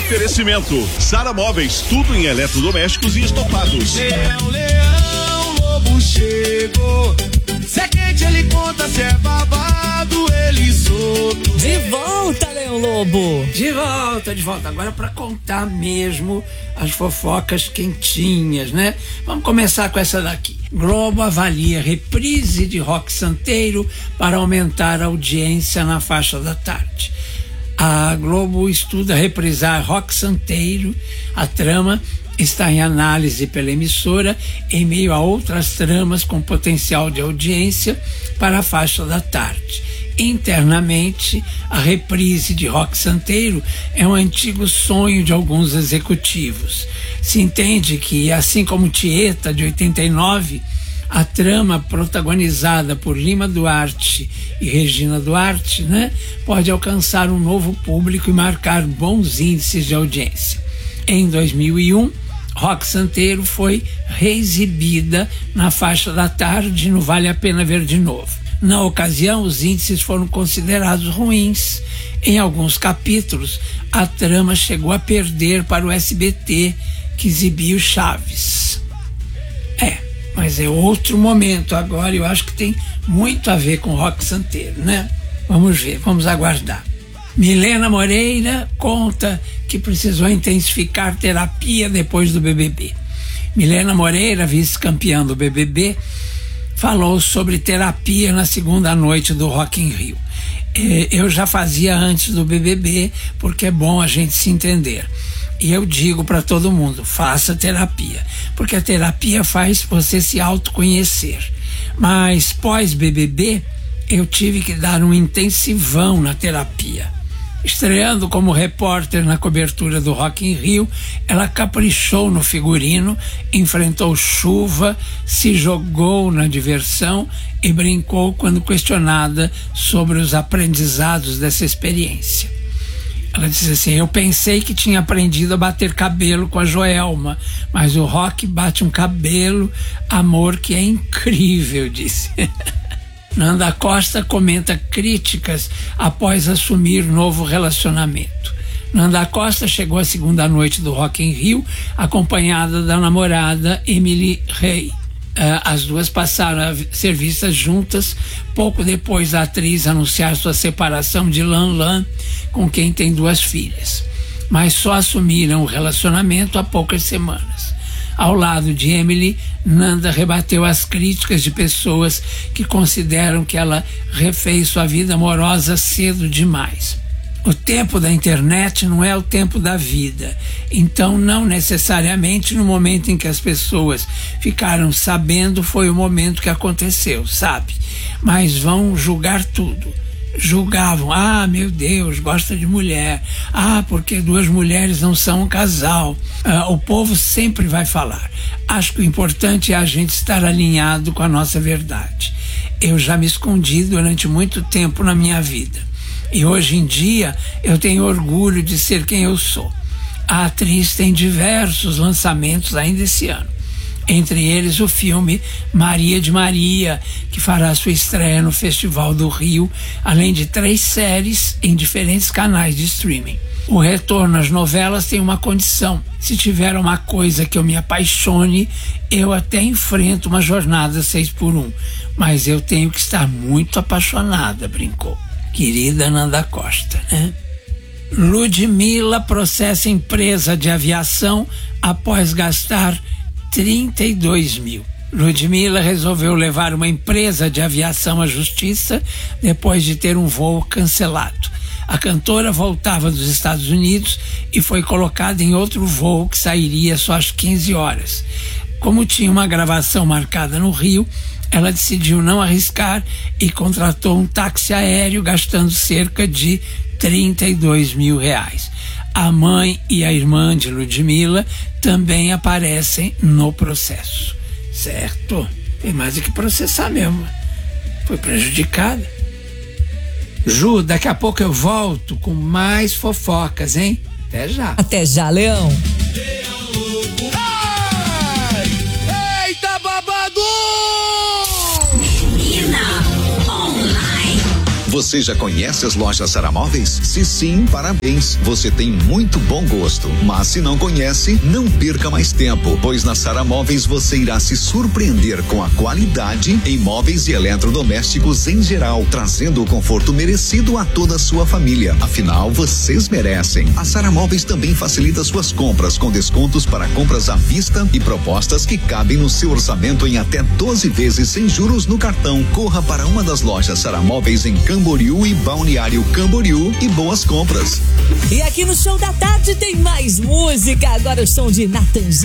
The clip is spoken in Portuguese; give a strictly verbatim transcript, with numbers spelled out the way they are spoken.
Oferecimento Sara Móveis, tudo em eletrodomésticos e estofados. Leão, leão, lobo chegou. Se é quente ele conta, se é babado ele solto. De volta, Leão Lobo. De volta, de volta. Agora para contar mesmo as fofocas quentinhas, né? Vamos começar com essa daqui. Globo avalia reprise de Roque Santeiro para aumentar a audiência na faixa da tarde. A Globo estuda reprisar Roque Santeiro. A trama está em análise pela emissora em meio a outras tramas com potencial de audiência para a faixa da tarde. Internamente, a reprise de Roque Santeiro é um antigo sonho de alguns executivos. Se entende que, assim como Tieta, de oitenta e nove, a trama protagonizada por Lima Duarte e Regina Duarte, né, pode alcançar um novo público e marcar bons índices de audiência. Em dois mil e um, Roque Santeiro foi reexibida na faixa da tarde no Vale a Pena Ver de Novo. Na ocasião, os índices foram considerados ruins. Em alguns capítulos, a trama chegou a perder para o S B T, que exibia o Chaves. É, mas é outro momento agora, eu acho que tem muito a ver com Roque Santeiro, né? Vamos ver, vamos aguardar. Milena Moreira conta que precisou intensificar terapia depois do B B B. Milena Moreira, vice-campeã do B B B, falou sobre terapia na segunda noite do Rock in Rio. Eu já fazia antes do B B B, porque é bom a gente se entender. E eu digo para todo mundo, faça terapia, porque a terapia faz você se autoconhecer. Mas pós-B B B, eu tive que dar um intensivão na terapia. Estreando como repórter na cobertura do Rock in Rio, ela caprichou no figurino, enfrentou chuva, se jogou na diversão e brincou quando questionada sobre os aprendizados dessa experiência. Ela disse assim: eu pensei que tinha aprendido a bater cabelo com a Joelma, mas o Rock bate um cabelo, amor, que é incrível, disse. Nanda Costa comenta críticas após assumir novo relacionamento. Nanda Costa chegou à segunda noite do Rock in Rio, acompanhada da namorada Emily Rey. As duas passaram a ser vistas juntas pouco depois da atriz anunciar sua separação de Lan Lan, com quem tem duas filhas. Mas só assumiram o relacionamento há poucas semanas. Ao lado de Emily, Nanda rebateu as críticas de pessoas que consideram que ela refez sua vida amorosa cedo demais. O tempo da internet não é o tempo da vida, então não necessariamente no momento em que as pessoas ficaram sabendo foi o momento que aconteceu, sabe? Mas vão julgar tudo. Julgavam, ah, meu Deus, gosta de mulher, ah, porque duas mulheres não são um casal. Ah, o povo sempre vai falar. Acho que o importante é a gente estar alinhado com a nossa verdade. Eu já me escondi durante muito tempo na minha vida e hoje em dia eu tenho orgulho de ser quem eu sou. A atriz tem diversos lançamentos ainda esse ano. Entre eles o filme Maria de Maria, que fará sua estreia no Festival do Rio, além de três séries em diferentes canais de streaming. O retorno às novelas tem uma condição: se tiver uma coisa que eu me apaixone, eu até enfrento uma jornada seis por um, mas eu tenho que estar muito apaixonada, brincou. Querida Nanda Costa, né? Ludmilla processa empresa de aviação após gastar trinta e dois mil. Ludmilla resolveu levar uma empresa de aviação à justiça depois de ter um voo cancelado. A cantora voltava dos Estados Unidos e foi colocada em outro voo que sairia só às quinze horas. Como tinha uma gravação marcada no Rio, ela decidiu não arriscar e contratou um táxi aéreo gastando cerca de trinta e dois mil reais. A mãe e a irmã de Ludmilla também aparecem no processo. Certo? Tem mais do que processar mesmo. Foi prejudicada. Ju, daqui a pouco eu volto com mais fofocas, hein? Até já. Até já, Leão. Ai! Eita, babado! Você já conhece as lojas Sara Móveis? Se sim, parabéns. Você tem muito bom gosto. Mas se não conhece, não perca mais tempo, pois na Sara Móveis você irá se surpreender com a qualidade em móveis e eletrodomésticos em geral, trazendo o conforto merecido a toda a sua família. Afinal, vocês merecem. A Sara Móveis também facilita suas compras com descontos para compras à vista e propostas que cabem no seu orçamento em até doze vezes sem juros no cartão. Corra para uma das lojas Sara Móveis em Camboriú e Balneário Camboriú e boas compras. E aqui no Show da Tarde tem mais música. Agora o som de Natanzinho.